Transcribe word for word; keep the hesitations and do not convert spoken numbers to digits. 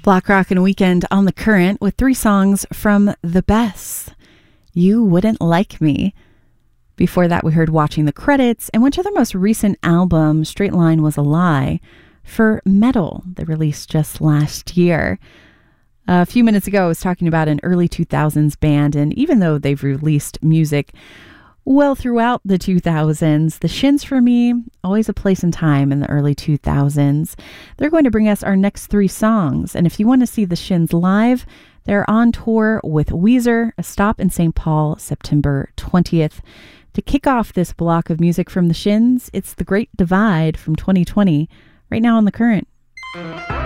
Block Rockin' Weekend on the Current with three songs from The Bess. You Wouldn't Like Me. Before that, we heard Watching the Credits and went to their most recent album, Straight Line Was a Lie, for Metal, they released just last year. A few minutes ago, I was talking about an early two thousands band, and even though they've released music well throughout the two thousands, the Shins, for me, always a place and time in the early two thousands. They're going to bring us our next three songs, and if you want to see the Shins live, they're on tour with Weezer, a stop in Saint Paul, September twentieth. To kick off this block of music from the Shins, it's The Great Divide from twenty twenty, right now on The Current.